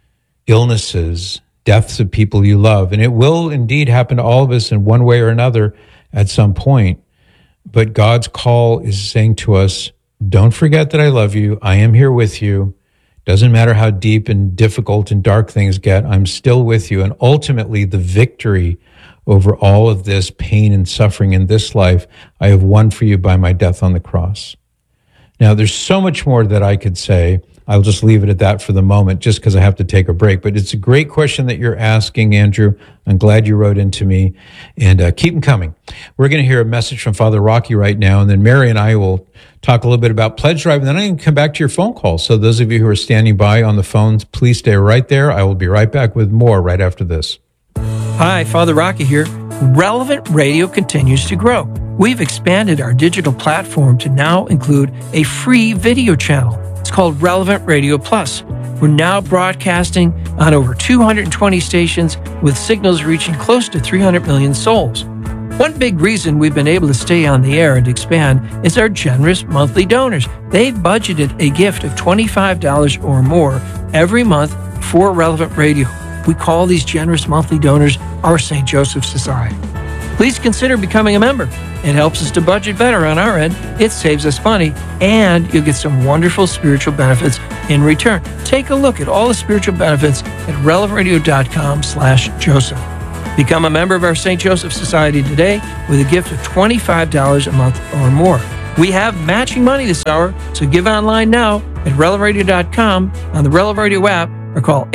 Speaker 1: illnesses, deaths of people you love, and it will indeed happen to all of us in one way or another at some point, but God's call is saying to us, don't forget that I love you. I am here with you. Doesn't matter how deep and difficult and dark things get, I'm still with you. And ultimately, the victory over all of this pain and suffering in this life, I have won for you by my death on the cross. Now, there's so much more that I could say. I'll just leave it at that for the moment, just because I have to take a break. But it's a great question that you're asking, Andrew. I'm glad you wrote into me, and keep them coming. We're going to hear a message from Father Rocky right now, and then Mary and I will talk a little bit about Pledge Drive, and then I'm going to come back to your phone calls. So those of you who are standing by on the phones, please stay right there. I will be right back with more right after this.
Speaker 8: Hi, Father Rocky here. Relevant Radio continues to grow. We've expanded our digital platform to now include a free video channel. It's called Relevant Radio Plus. We're now broadcasting on over 220 stations with signals reaching close to 300 million souls. One big reason we've been able to stay on the air and expand is our generous monthly donors. They've budgeted a gift of $25 or more every month for Relevant Radio. We call these generous monthly donors our St. Joseph Society. Please consider becoming a member. It helps us to budget better on our end, it saves us money, and you'll get some wonderful spiritual benefits in return. Take a look at all the spiritual benefits at relevantradio.com/Joseph. Become a member of our St. Joseph Society today with a gift of $25 a month or more. We have matching money this hour, so give online now at relevantradio.com, on the Relevant Radio app, or call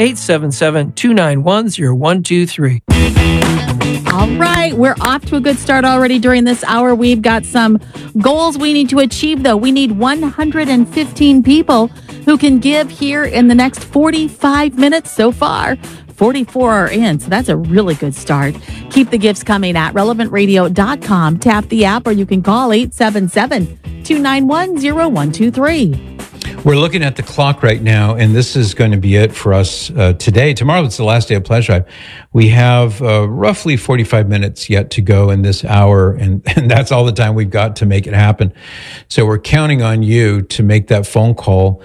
Speaker 8: 877-291-0123.
Speaker 2: All right, we're off to a good start already during this hour. We've got some goals we need to achieve, though. We need 115 people who can give here in the next 45 minutes so far. 44 are in, so that's a really good start. Keep the gifts coming at relevantradio.com. Tap the app, or you can call 877-291-0123.
Speaker 1: We're looking at the clock right now, and this is going to be it for us today. Tomorrow, it's the last day of Pledge Drive. We have roughly 45 minutes yet to go in this hour, and that's all the time we've got to make it happen. So we're counting on you to make that phone call,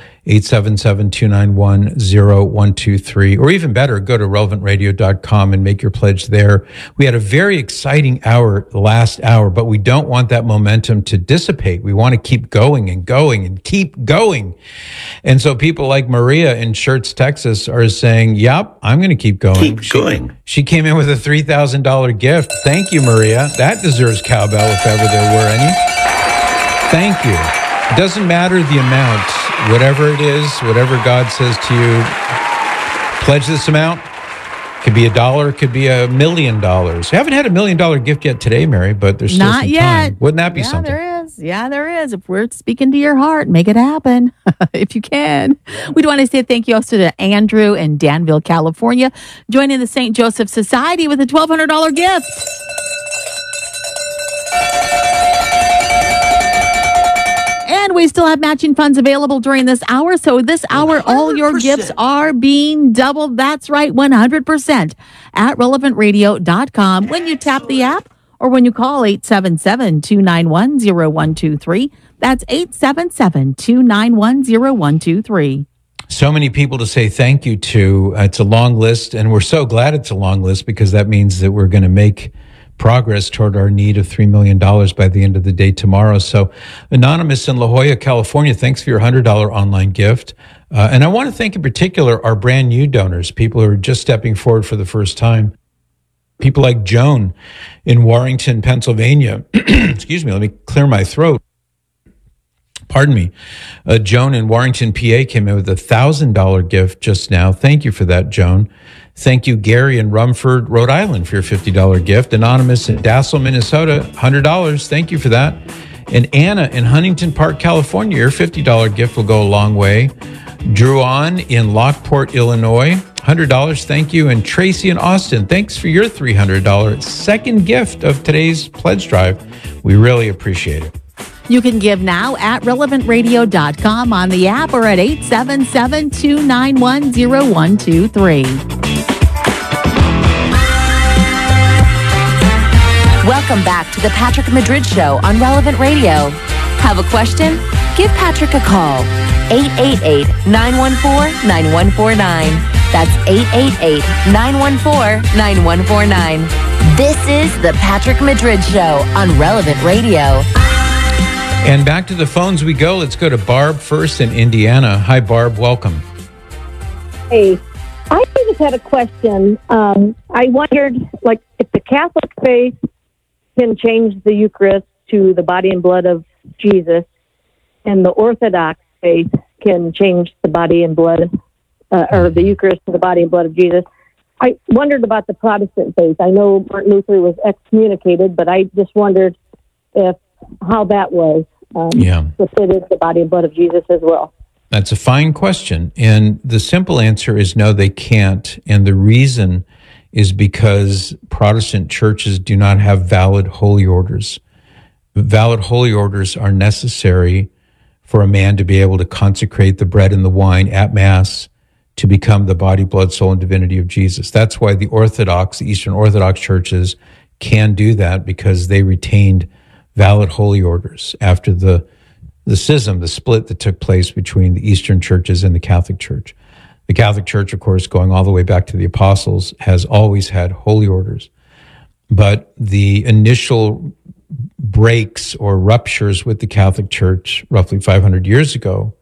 Speaker 1: 877-291-0123, or even better, go to relevantradio.com and make your pledge there. We had a very exciting hour last hour, but we don't want that momentum to dissipate. We want to keep going and going and keep going. And so people like Maria in Schertz, Texas are saying, yep, I'm going to keep going.
Speaker 10: Keep going.
Speaker 1: She came in with a $3,000 gift. Thank you, Maria. That deserves cowbell if ever there were any. Thank you. It doesn't matter the amount, whatever it is, whatever God says to you, pledge this amount. Could be $1, could be $1 million. I haven't had $1 million gift yet today, Mary, but there's still
Speaker 2: Not
Speaker 1: some
Speaker 2: yet.
Speaker 1: time. Wouldn't that be something?
Speaker 2: There is. Yeah, there is. If we're speaking to your heart, make it happen if you can. We'd want to say thank you also to Andrew in Danville, California, joining the St. Joseph Society with a $1,200 gift. And we still have matching funds available during this hour. So this hour, all your gifts are being doubled. That's right, 100% at relevantradio.com when you tap the app or when you call 877-291-0123. That's 877-291-0123.
Speaker 1: So many people to say thank you to. It's a long list, and we're so glad it's a long list because that means that we're going to make progress toward our need of $3 million by the end of the day tomorrow. So Anonymous in La Jolla, California, thanks for your $100 online gift. And I want to thank in particular our brand new donors, people who are just stepping forward for the first time. People like Joan in Warrington, Pennsylvania. Excuse me, let me clear my throat. Pardon me. Joan in Warrington, PA came in with a $1,000 gift just now. Thank you for that, Joan. Thank you, Gary in Rumford, Rhode Island, for your $50 gift. Anonymous in Dassel, Minnesota, $100. Thank you for that. And Anna in Huntington Park, California, your $50 gift will go a long way. Drew on in Lockport, Illinois, $100. Thank you. And Tracy in Austin, thanks for your $300 second gift of today's pledge drive. We really appreciate it.
Speaker 2: You can give now at relevantradio.com on the app or at 877-291-0123.
Speaker 11: Welcome back to the Patrick Madrid Show on Relevant Radio. Have a question? Give Patrick a call. 888-914-9149. That's 888-914-9149. This is the Patrick Madrid Show on Relevant Radio.
Speaker 1: And back to the phones we go. Let's go to Barb first in Indiana. Hi, Barb. Welcome.
Speaker 12: Hey, I just had a question. I wondered, if the Catholic faith can change the Eucharist to the body and blood of Jesus, and the Orthodox faith can change the body and blood, or the Eucharist to the body and blood of Jesus. I wondered about the Protestant faith. I know Martin Luther was excommunicated, but I just wondered how that was fitted the body and blood of Jesus as well.
Speaker 1: That's a fine question. And the simple answer is no, they can't. And the reason is because Protestant churches do not have valid holy orders. Valid holy orders are necessary for a man to be able to consecrate the bread and the wine at Mass to become the body, blood, soul, and divinity of Jesus. That's why the Eastern Orthodox churches can do that, because they retained valid holy orders after the schism, the split that took place between the Eastern churches and the Catholic Church. The Catholic Church, of course, going all the way back to the apostles, has always had holy orders. But the initial breaks or ruptures with the Catholic Church roughly 500 years ago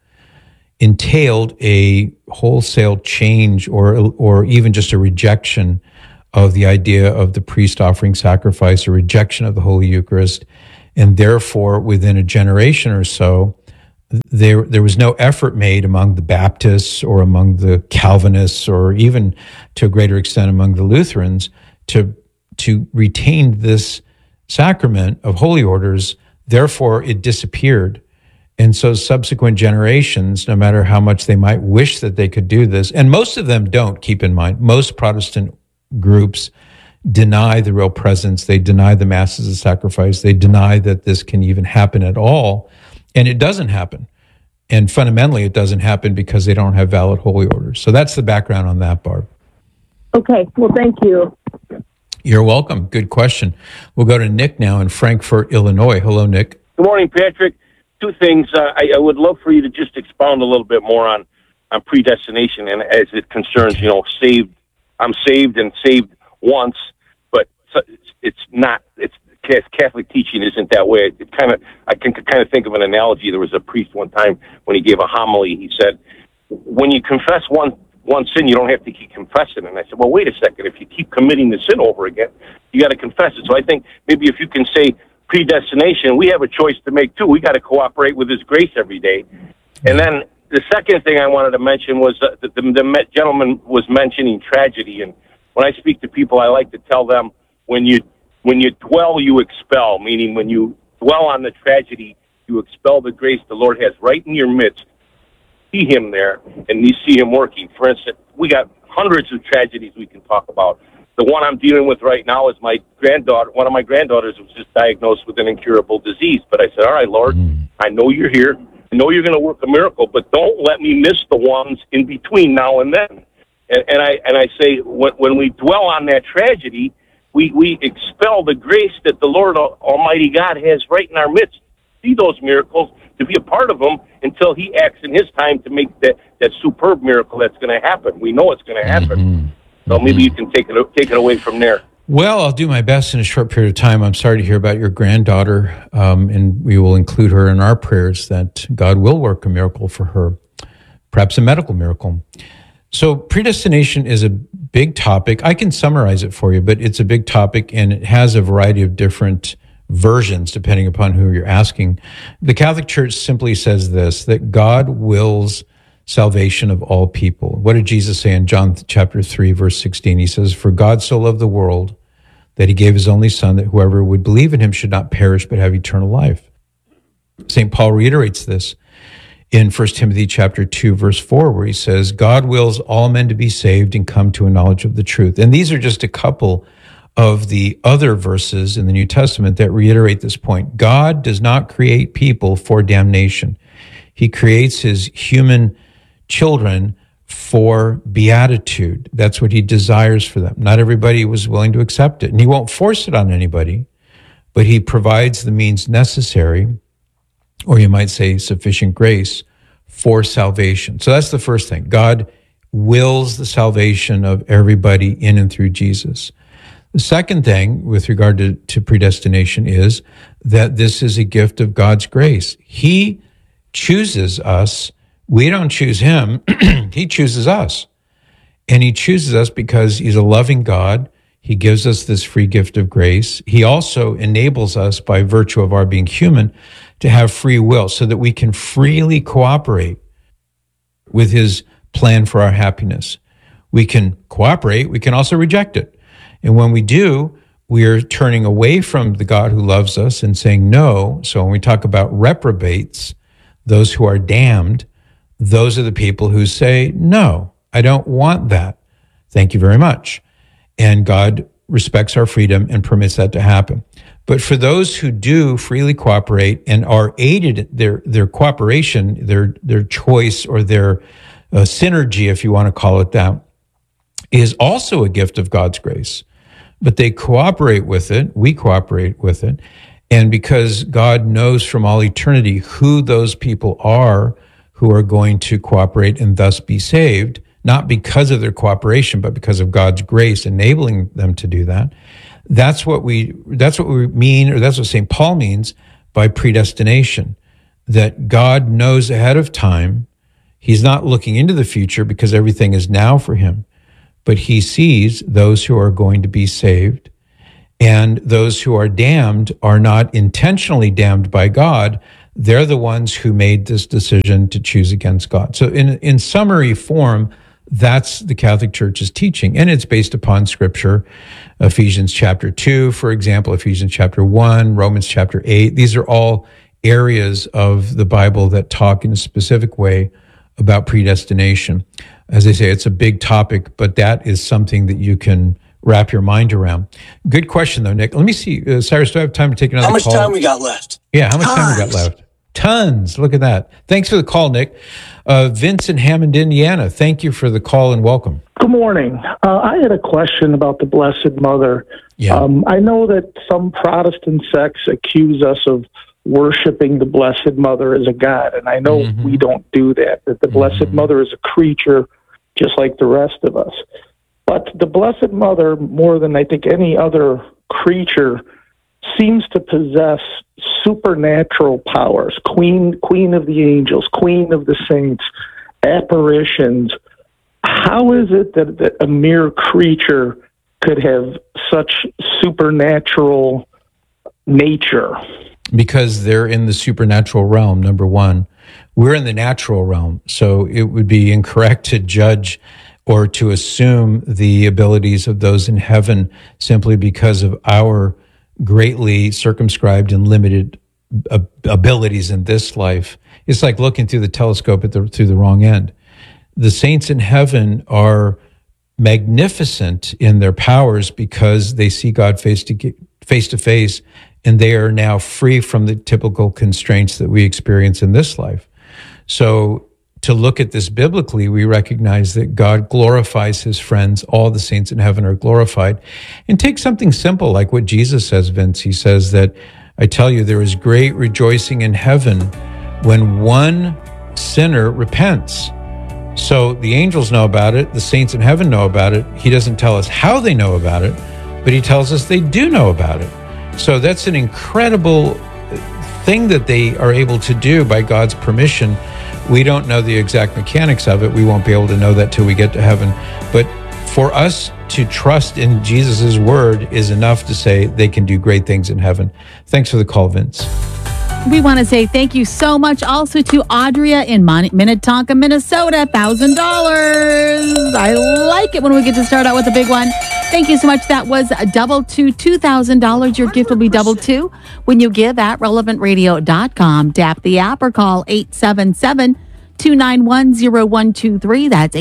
Speaker 1: entailed a wholesale change or even just a rejection of the idea of the priest offering sacrifice, a rejection of the Holy Eucharist. And therefore, within a generation or so, there was no effort made among the Baptists or among the Calvinists or even to a greater extent among the Lutherans to retain this sacrament of holy orders. Therefore, it disappeared. And so subsequent generations, no matter how much they might wish that they could do this, and most of them don't, keep in mind, most Protestant groups deny the real presence. They deny the masses of sacrifice. They deny that this can even happen at all. And it doesn't happen. And fundamentally, it doesn't happen because they don't have valid holy orders. So that's the background on that, Barb.
Speaker 12: Okay. Well, thank you.
Speaker 1: You're welcome. Good question. We'll go to Nick now in Frankfort, Illinois. Hello, Nick.
Speaker 10: Good morning, Patrick. Two things. I would love for you to just expound a little bit more on predestination and as it concerns, saved. I'm saved and saved once, but it's not. It's Catholic teaching isn't that way. I can kind of think of an analogy. There was a priest one time when he gave a homily. He said, "When you confess one sin, you don't have to keep confessing." And I said, "Well, wait a second. If you keep committing the sin over again, you got to confess it." So I think maybe if you can say predestination, we have a choice to make too. We got to cooperate with His grace every day. And then the second thing I wanted to mention was the gentleman was mentioning tragedy. And when I speak to people, I like to tell them when you dwell, you expel. Meaning, when you dwell on the tragedy, you expel the grace the Lord has right in your midst. See Him there, and you see Him working. For instance, we got hundreds of tragedies we can talk about. The one I'm dealing with right now is my granddaughter. One of my granddaughters was just diagnosed with an incurable disease. But I said, "All right, Lord, I know you're here. I know you're going to work a miracle, but don't let me miss the ones in between now and then." And I say, when we dwell on that tragedy, we expel the grace that the Lord Almighty God has right in our midst. See those miracles, to be a part of them until He acts in His time to make that superb miracle that's going to happen. We know it's going to happen. So maybe you can take it away from there.
Speaker 1: Well, I'll do my best in a short period of time. I'm sorry to hear about your granddaughter, and we will include her in our prayers that God will work a miracle for her, perhaps a medical miracle. So predestination is a big topic. I can summarize it for you, but it's a big topic, and it has a variety of different versions depending upon who you're asking. The Catholic Church simply says this, that God wills salvation of all people. What did Jesus say in John chapter 3, verse 16? He says, "For God so loved the world that He gave His only Son, that whoever would believe in Him should not perish but have eternal life." St. Paul reiterates this in 1 Timothy chapter 2, verse 4, where he says, "God wills all men to be saved and come to a knowledge of the truth." And these are just a couple of the other verses in the New Testament that reiterate this point. God does not create people for damnation. He creates His human children for beatitude. That's what He desires for them. Not everybody was willing to accept it, and He won't force it on anybody, but He provides the means necessary, or you might say sufficient grace, for salvation. So that's the first thing. God wills the salvation of everybody in and through Jesus. The second thing with regard to predestination is that this is a gift of God's grace. He chooses us. We don't choose Him. He chooses us. And He chooses us because He's a loving God. He gives us this free gift of grace. He also enables us, by virtue of our being human, to have free will so that we can freely cooperate with His plan for our happiness. We can cooperate. We can also reject it. And when we do, we are turning away from the God who loves us and saying no. So when we talk about reprobates, those who are damned, those are the people who say, "No, I don't want that. Thank you very much." And God respects our freedom and permits that to happen. But for those who do freely cooperate and are aided, their cooperation, their choice, or their synergy, if you want to call it that, is also a gift of God's grace. But they cooperate with it, we cooperate with it, and because God knows from all eternity who those people are who are going to cooperate and thus be saved, not because of their cooperation, but because of God's grace enabling them to do that, That's what we mean, or that's what St. Paul means by predestination, that God knows ahead of time. He's not looking into the future because everything is now for him, but he sees those who are going to be saved, and those who are damned are not intentionally damned by God. They're the ones who made this decision to choose against God. So in summary form, that's the Catholic Church's teaching, and it's based upon Scripture. Ephesians chapter 2, for example, Ephesians chapter 1, Romans chapter 8. These are all areas of the Bible that talk in a specific way about predestination. As I say, it's a big topic, but that is something that you can wrap your mind around. Good question, though, Nick. Let me see. Cyrus, do I have time to take another call?
Speaker 13: How much time we got left?
Speaker 1: Yeah, how much time we got left? Tons. Look at that. Thanks for the call, Nick. Vince in Hammond, Indiana. Thank you for the call and welcome.
Speaker 14: Good morning. I had a question about the Blessed Mother.
Speaker 1: Yeah.
Speaker 14: I know that some Protestant sects accuse us of worshiping the Blessed Mother as a god, and I know we don't do that the Blessed Mother is a creature just like the rest of us. But the Blessed Mother, more than I think any other creature, seems to possess supernatural powers. Queen of the angels, queen of the saints, apparitions. How is it that a mere creature could have such supernatural nature?
Speaker 1: Because they're in the supernatural realm, number one. We're in the natural realm, so it would be incorrect to judge or to assume the abilities of those in heaven simply because of our greatly circumscribed and limited abilities in this life. It's like looking through the telescope through the wrong end. The saints in heaven are magnificent in their powers because they see God face to face, and they are now free from the typical constraints that we experience in this life. So to look at this biblically, we recognize that God glorifies his friends. All the saints in heaven are glorified. And take something simple like what Jesus says, Vince. He says that, I tell you, there is great rejoicing in heaven when one sinner repents. So the angels know about it. The saints in heaven know about it. He doesn't tell us how they know about it, but he tells us they do know about it. So that's an incredible thing that they are able to do by God's permission. We don't know the exact mechanics of it. We won't be able to know that till we get to heaven. But for us to trust in Jesus' word is enough to say they can do great things in heaven. Thanks for the call, Vince.
Speaker 2: We want to say thank you so much also to Audria in Minnetonka, Minnesota, $1,000. I like it when we get to start out with a big one. Thank you so much. That was double to $2,000. Your gift will be double too when you give at relevantradio.com. Tap the app or call 877-291-0123. That's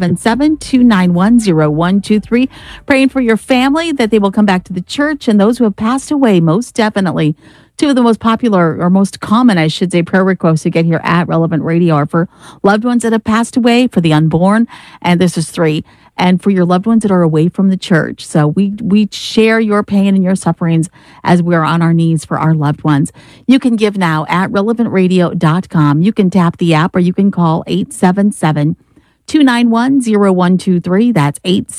Speaker 2: 877-291-0123. Praying for your family that they will come back to the church and those who have passed away, most definitely. Two of the most popular or most common, I should say, prayer requests to get here at Relevant Radio are for loved ones that have passed away, for the unborn, and this is 3, and for your loved ones that are away from the church. So we share your pain and your sufferings as we're on our knees for our loved ones. You can give now at relevantradio.com. You can tap the app or you can call 877-291-0123. That's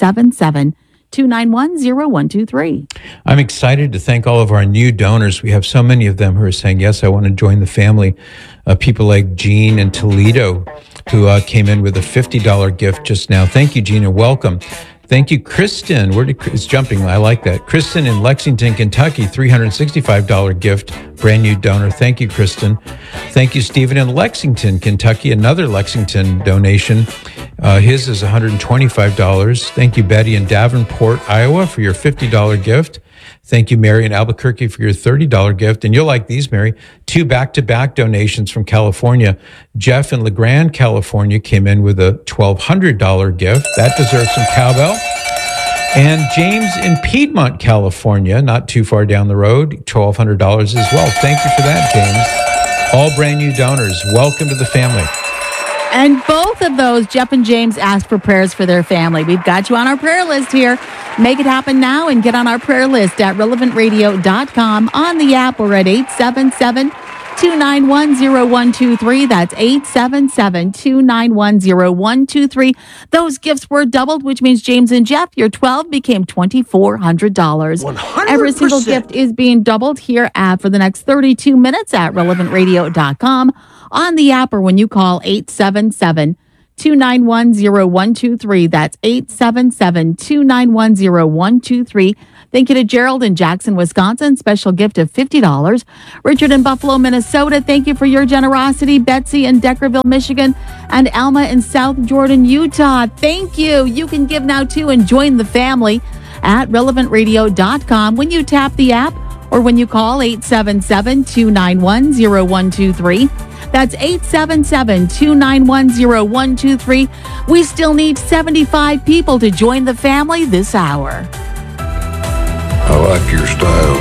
Speaker 2: 877-291-0123.
Speaker 1: I'm excited to thank all of our new donors. We have so many of them who are saying, yes, I want to join the family. People like Jean in Toledo, who came in with a $50 gift just now. Thank you, Jean, and welcome. Thank you, Kristen. It's jumping. I like that. Kristen in Lexington, Kentucky, $365 gift, brand new donor. Thank you, Kristen. Thank you, Stephen in Lexington, Kentucky, another Lexington donation. His is $125. Thank you, Betty in Davenport, Iowa, for your $50 gift. Thank you, Mary in Albuquerque, for your $30 gift. And you'll like these, Mary. 2 back-to-back donations from California. Jeff in LeGrand, California, came in with a $1,200 gift. That deserves some cowbell. And James in Piedmont, California, not too far down the road, $1,200 as well. Thank you for that, James. All brand new donors. Welcome to the family.
Speaker 2: And both of those, Jeff and James, asked for prayers for their family. We've got you on our prayer list here. Make it happen now and get on our prayer list at relevantradio.com, on the app or at 877 877-291-0123. That's 877-291-0123. Those gifts were doubled, which means James and Jeff, your 12 became $2,400.
Speaker 7: 100%.
Speaker 2: Every single gift is being doubled here for the next 32 minutes at relevantradio.com, on the app, or when you call 877-291-0123. That's 877-291-0123. Thank you to Gerald in Jackson, Wisconsin. Special gift of $50. Richard in Buffalo, Minnesota. Thank you for your generosity. Betsy in Deckerville, Michigan. And Alma in South Jordan, Utah. Thank you. You can give now, too, and join the family at relevantradio.com when you tap the app or when you call 877-291-0123. That's 877-291-0123. We still need 75 people to join the family this hour.
Speaker 5: I like your style,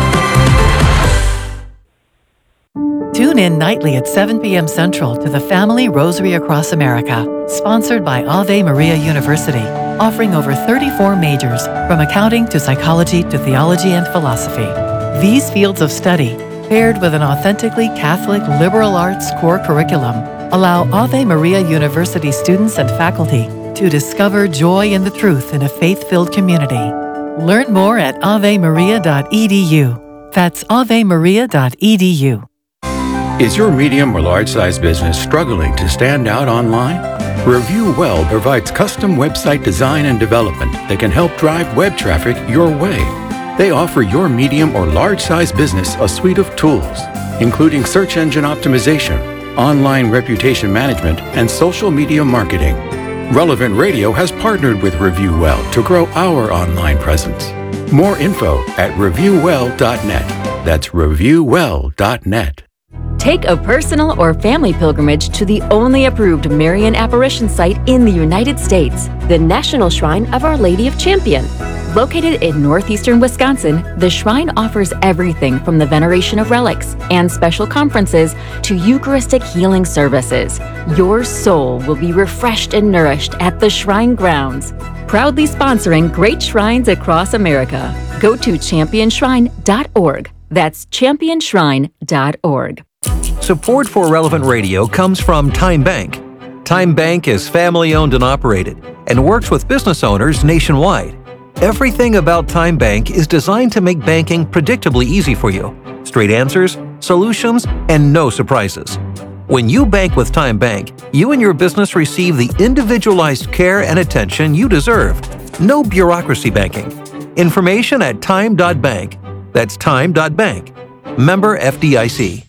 Speaker 5: dude.
Speaker 4: Tune in nightly at 7 p.m. Central to the Family Rosary Across America, sponsored by Ave Maria University, offering over 34 majors, from accounting to psychology to theology and philosophy. These fields of study, paired with an authentically Catholic liberal arts core curriculum, allow Ave Maria University students and faculty to discover joy in the truth in a faith-filled community. Learn more at avemaria.edu. That's avemaria.edu.
Speaker 13: Is your medium or large-size business struggling to stand out online? Review Well provides custom website design and development that can help drive web traffic your way. They offer your medium or large-size business a suite of tools, including search engine optimization, online reputation management, and social media marketing. Relevant Radio has partnered with Review Well to grow our online presence. More info at reviewwell.net. That's reviewwell.net.
Speaker 15: Take a personal or family pilgrimage to the only approved Marian apparition site in the United States, the National Shrine of Our Lady of Champion. Located in northeastern Wisconsin, the shrine offers everything from the veneration of relics and special conferences to Eucharistic healing services. Your soul will be refreshed and nourished at the shrine grounds. Proudly sponsoring great shrines across America. Go to championshrine.org. That's championshrine.org.
Speaker 16: Support for Relevant Radio comes from Time Bank. Time Bank is family-owned and operated and works with business owners nationwide. Everything about Time Bank is designed to make banking predictably easy for you. Straight answers, solutions, and no surprises. When you bank with Time Bank, you and your business receive the individualized care and attention you deserve. No bureaucracy banking. Information at time.bank. That's time.bank. Member FDIC.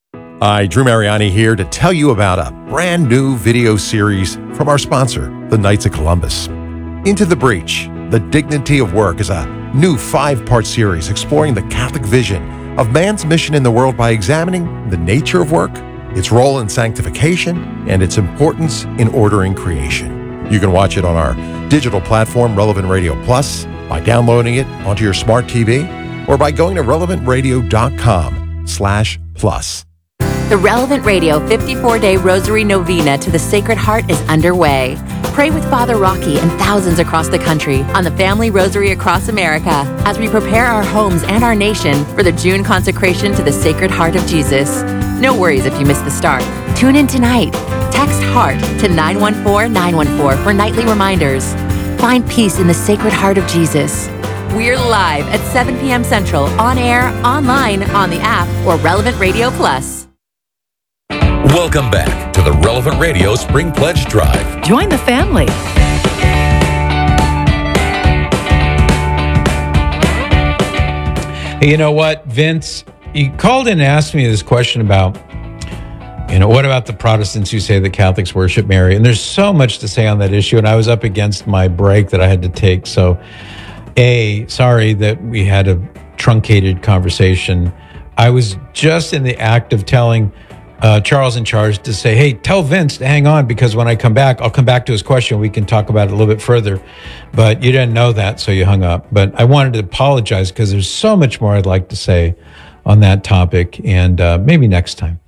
Speaker 6: Hi, Drew Mariani here to tell you about a brand new video series from our sponsor, the Knights of Columbus. Into the Breach, The Dignity of Work is a new 5-part series exploring the Catholic vision of man's mission in the world by examining the nature of work, its role in sanctification, and its importance in ordering creation. You can watch it on our digital platform, Relevant Radio Plus, by downloading it onto your smart TV, or by going to relevantradio.com/plus.
Speaker 11: The Relevant Radio 54-day Rosary Novena to the Sacred Heart is underway. Pray with Father Rocky and thousands across the country on the Family Rosary Across America as we prepare our homes and our nation for the June consecration to the Sacred Heart of Jesus. No worries if you miss the start. Tune in tonight. Text HEART to 914-914 for nightly reminders. Find peace in the Sacred Heart of Jesus. We're live at 7 p.m. Central, on air, online, on the app, or Relevant Radio Plus.
Speaker 5: Welcome back to the Relevant Radio Spring Pledge Drive.
Speaker 4: Join the family.
Speaker 1: Hey, you know what, Vince? You called in and asked me this question about, what about the Protestants who say that Catholics worship Mary? And there's so much to say on that issue, and I was up against my break that I had to take. So, sorry that we had a truncated conversation. I was just in the act of telling Charles in charge to say, hey, tell Vince to hang on, because when I come back, I'll come back to his question. We can talk about it a little bit further. But you didn't know that, so you hung up. But I wanted to apologize because there's so much more I'd like to say on that topic, and maybe next time.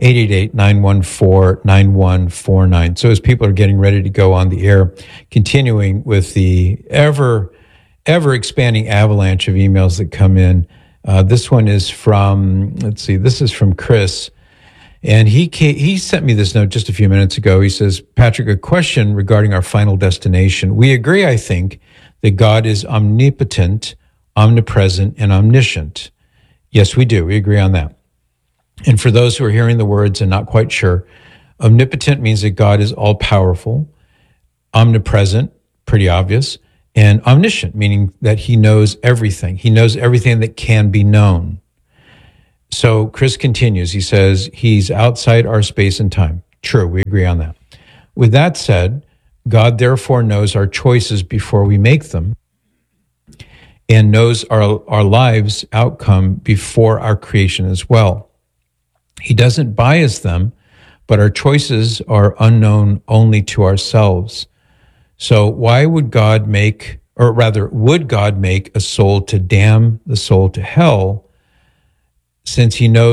Speaker 1: 888-914-9149. So as people are getting ready to go on the air, continuing with the ever expanding avalanche of emails that come in, This one is from, let's see, this is from Chris. And he sent me this note just a few minutes ago. He says, Patrick, a question regarding our final destination. We agree, I think, that God is omnipotent, omnipresent, and omniscient. Yes, we do. We agree on that. And for those who are hearing the words and not quite sure, omnipotent means that God is all-powerful, omnipresent, pretty obvious, and omniscient, meaning that he knows everything. He knows everything that can be known. So Chris continues. He says, he's outside our space and time. True, we agree on that. With that said, God therefore knows our choices before we make them and knows our lives' outcome before our creation as well. He doesn't bias them, but our choices are unknown only to ourselves. So why would God make, or rather, would God make a soul to damn the soul to hell, since he knows